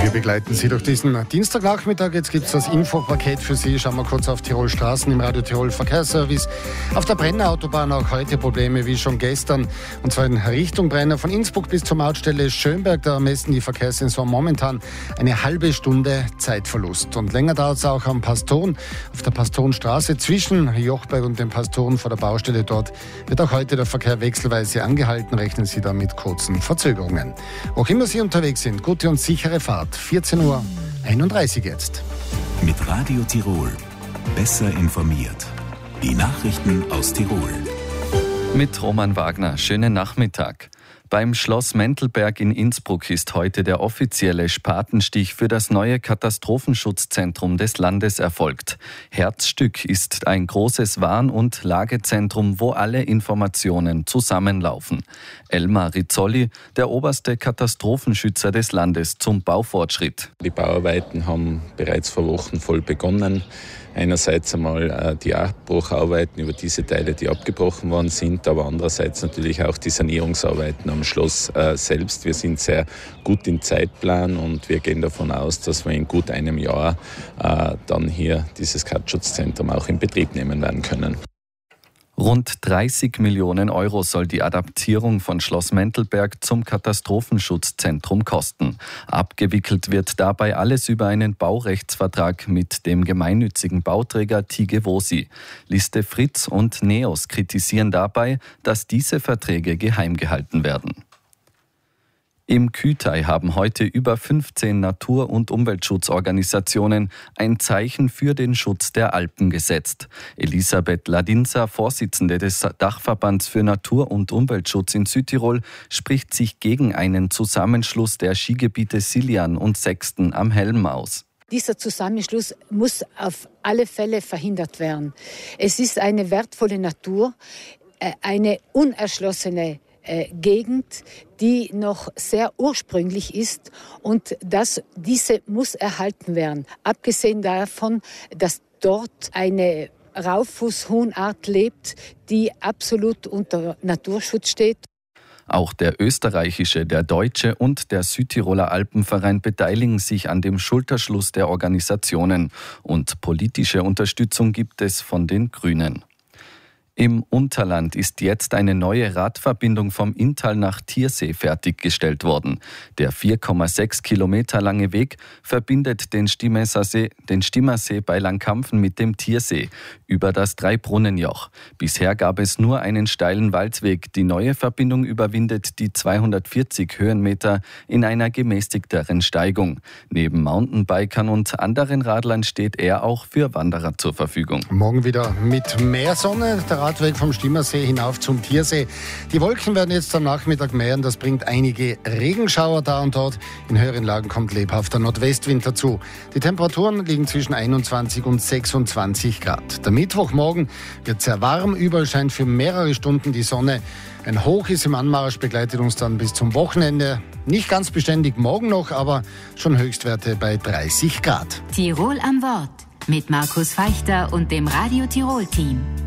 Wir begleiten Sie durch diesen Dienstagnachmittag. Jetzt gibt es das Infopaket für Sie. Schauen wir kurz auf Tirol Straßen im Radio Tirol Verkehrsservice. Auf der Brenner Autobahn auch heute Probleme wie schon gestern. Und zwar in Richtung Brenner von Innsbruck bis zur Mautstelle Schönberg. Da messen die Verkehrssensoren momentan eine halbe Stunde Zeitverlust. Und länger dauert es auch am Paston. Auf der Pastonstraße zwischen Jochberg und dem Paston vor der Baustelle dort wird auch heute der Verkehr wechselweise angehalten. Rechnen Sie da mit kurzen Verzögerungen. Wo auch immer Sie unterwegs sind, gute und sichere Fahrt. 14:31 Uhr jetzt. Mit Radio Tirol. Besser informiert. Die Nachrichten aus Tirol. Mit Roman Wagner. Schönen Nachmittag. Beim Schloss Mentelberg in Innsbruck ist heute der offizielle Spatenstich für das neue Katastrophenschutzzentrum des Landes erfolgt. Herzstück ist ein großes Warn- und Lagezentrum, wo alle Informationen zusammenlaufen. Elmar Rizzoli, der oberste Katastrophenschützer des Landes, zum Baufortschritt. Die Bauarbeiten haben bereits vor Wochen voll begonnen. Einerseits einmal die Abbrucharbeiten über diese Teile, die abgebrochen worden sind, aber andererseits natürlich auch die Sanierungsarbeiten am Schloss selbst. Wir sind sehr gut im Zeitplan und wir gehen davon aus, dass wir in gut einem Jahr dann hier dieses Katschutzzentrum auch in Betrieb nehmen werden können. Rund 30 Millionen Euro soll die Adaptierung von Schloss Mentelberg zum Katastrophenschutzzentrum kosten. Abgewickelt wird dabei alles über einen Baurechtsvertrag mit dem gemeinnützigen Bauträger Tigewosi. Liste Fritz und Neos kritisieren dabei, dass diese Verträge geheim gehalten werden. Im Kütai haben heute über 15 Natur- und Umweltschutzorganisationen ein Zeichen für den Schutz der Alpen gesetzt. Elisabeth Ladinza, Vorsitzende des Dachverbands für Natur- und Umweltschutz in Südtirol, spricht sich gegen einen Zusammenschluss der Skigebiete Siljan und Sexten am Helm aus. Dieser Zusammenschluss muss auf alle Fälle verhindert werden. Es ist eine wertvolle Natur, eine unerschlossene Gegend, die noch sehr ursprünglich ist und diese muss erhalten werden. Abgesehen davon, dass dort eine Raufußhuhnart lebt, die absolut unter Naturschutz steht. Auch der österreichische, der deutsche und der Südtiroler Alpenverein beteiligen sich an dem Schulterschluss der Organisationen und politische Unterstützung gibt es von den Grünen. Im Unterland ist jetzt eine neue Radverbindung vom Inntal nach Thiersee fertiggestellt worden. Der 4,6 Kilometer lange Weg verbindet den Stimmersee bei Langkampfen mit dem Thiersee über das Dreibrunnenjoch. Bisher gab es nur einen steilen Waldweg. Die neue Verbindung überwindet die 240 Höhenmeter in einer gemäßigteren Steigung. Neben Mountainbikern und anderen Radlern steht er auch für Wanderer zur Verfügung. Morgen wieder mit mehr Sonne. Der Radweg vom Stimmersee hinauf zum Thiersee. Die Wolken werden jetzt am Nachmittag mehren. Das bringt einige Regenschauer da und dort. In höheren Lagen kommt lebhafter Nordwestwind dazu. Die Temperaturen liegen zwischen 21 und 26 Grad. Der Mittwochmorgen wird sehr warm. Überall scheint für mehrere Stunden die Sonne. Ein Hoch ist im Anmarsch, begleitet uns dann bis zum Wochenende. Nicht ganz beständig morgen noch, aber schon Höchstwerte bei 30 Grad. Tirol am Wort mit Markus Feichter und dem Radio Tirol Team.